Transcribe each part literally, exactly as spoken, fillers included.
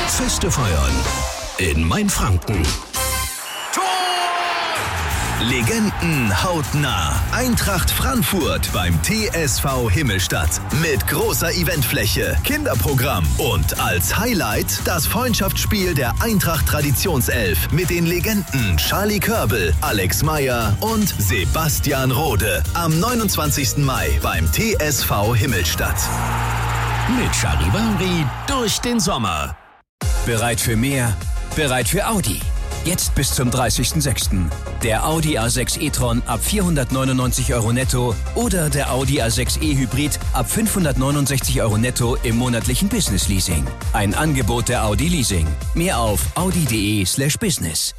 Feste feiern in Mainfranken. Legenden hautnah. Eintracht Frankfurt beim T S V Himmelstadt. Mit großer Eventfläche, Kinderprogramm und als Highlight das Freundschaftsspiel der Eintracht Traditionself mit den Legenden Charlie Körbel, Alex Meyer und Sebastian Rode. Am neunundzwanzigsten Mai beim T S V Himmelstadt. Mit Charivari durch den Sommer. Bereit für mehr? Bereit für Audi? Jetzt bis zum dreißigsten sechsten Der Audi A sechs e-tron ab vierhundertneunundneunzig Euro netto oder der Audi A sechs e Hybrid ab fünfhundertneunundsechzig Euro netto im monatlichen Business Leasing. Ein Angebot der Audi Leasing. Mehr auf audi.de slash business.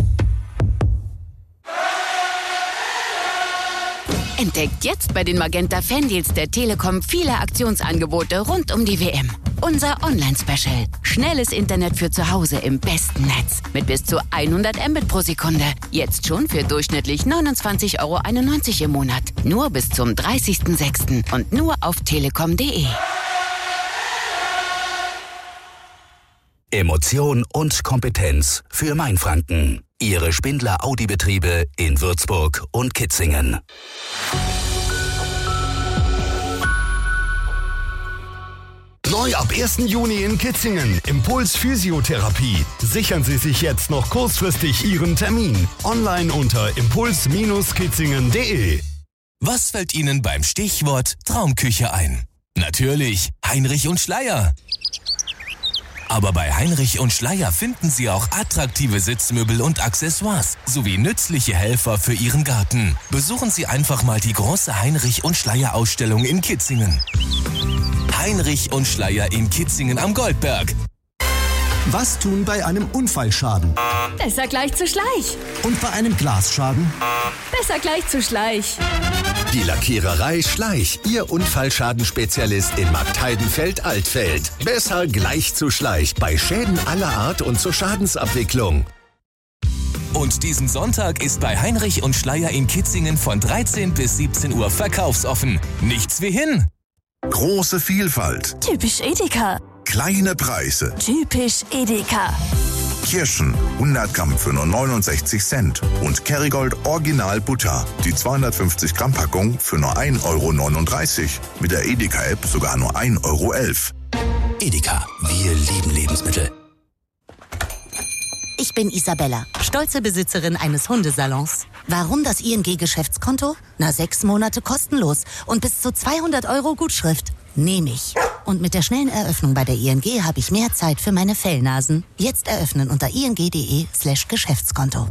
Entdeckt jetzt bei den Magenta Fandeals der Telekom viele Aktionsangebote rund um die W M. Unser Online-Special. Schnelles Internet für zu Hause im besten Netz. Mit bis zu hundert Mbit pro Sekunde. Jetzt schon für durchschnittlich neunundzwanzig Euro einundneunzig im Monat. Nur bis zum dreißigsten sechsten und nur auf telekom punkt de. Emotion und Kompetenz für Mainfranken. Ihre Spindler Audi-Betriebe in Würzburg und Kitzingen. Neu ab ersten Juni in Kitzingen. Impuls Physiotherapie. Sichern Sie sich jetzt noch kurzfristig Ihren Termin. Online unter impuls kitzingen punkt de. Was fällt Ihnen beim Stichwort Traumküche ein? Natürlich Heinrich und Schleier. Aber bei Heinrich und Schleier finden Sie auch attraktive Sitzmöbel und Accessoires sowie nützliche Helfer für Ihren Garten. Besuchen Sie einfach mal die große Heinrich und Schleier Ausstellung in Kitzingen. Heinrich und Schleier in Kitzingen am Goldberg. Was tun bei einem Unfallschaden? Besser gleich zu Schleich. Und bei einem Glasschaden? Besser gleich zu Schleich. Die Lackiererei Schleich, Ihr Unfallschadenspezialist in Marktheidenfeld-Altfeld. Besser gleich zu Schleich bei Schäden aller Art und zur Schadensabwicklung. Und diesen Sonntag ist bei Heinrich und Schleier in Kitzingen von dreizehn bis siebzehn Uhr verkaufsoffen. Nichts wie hin. Große Vielfalt. Typisch Edeka. Kleine Preise. Typisch Edeka. Kirschen, hundert Gramm für nur neunundsechzig Cent. Und Kerrygold Original Butter, die zweihundertfünfzig Gramm Packung für nur ein Euro neununddreißig. Mit der Edeka-App sogar nur ein Euro elf. Edeka, wir lieben Lebensmittel. Ich bin Isabella, stolze Besitzerin eines Hundesalons. Warum das I N G-Geschäftskonto? Na, sechs Monate kostenlos und bis zu zweihundert Euro Gutschrift. Nehme ich. Und mit der schnellen Eröffnung bei der I N G habe ich mehr Zeit für meine Fellnasen. Jetzt eröffnen unter ing.de slash Geschäftskonto.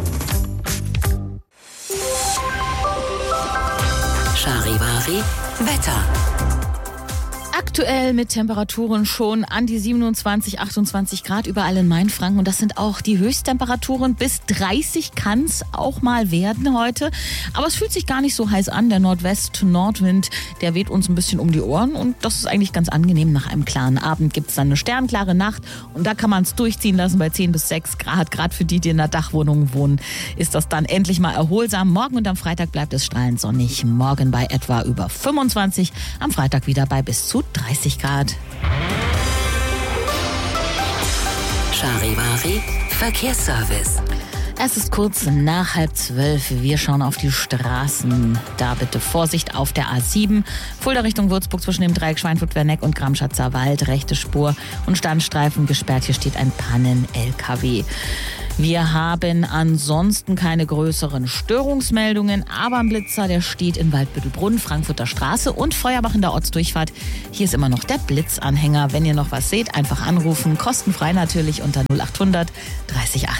Charivari Wetter. Aktuell mit Temperaturen schon an die siebenundzwanzig, achtundzwanzig Grad überall in Mainfranken. Und das sind auch die Höchsttemperaturen. Bis dreißig kann es auch mal werden heute. Aber es fühlt sich gar nicht so heiß an. Der Nordwest-Nordwind, der weht uns ein bisschen um die Ohren. Und das ist eigentlich ganz angenehm. Nach einem klaren Abend gibt es dann eine sternklare Nacht. Und da kann man es durchziehen lassen bei zehn bis sechs Grad. Gerade für die, die in der Dachwohnung wohnen, ist das dann endlich mal erholsam. Morgen und am Freitag bleibt es strahlend sonnig. Morgen bei etwa über fünfundzwanzig. Am Freitag wieder bei bis zu dreißig Grad. Charivari Verkehrsservice. Es ist kurz nach halb zwölf. Wir schauen auf die Straßen. Da bitte Vorsicht auf der A sieben. Fulda Richtung Würzburg zwischen dem Dreieck Schweinfurt-Werneck und Gramschatzer Wald. Rechte Spur und Standstreifen gesperrt. Hier steht ein Pannen-L K W. Wir haben ansonsten keine größeren Störungsmeldungen, aber ein Blitzer, der steht in Waldbüttelbrunn, Frankfurter Straße und Feuerbach in der Ortsdurchfahrt. Hier ist immer noch der Blitzanhänger. Wenn ihr noch was seht, einfach anrufen. Kostenfrei natürlich unter null achthundert dreißig achtzig.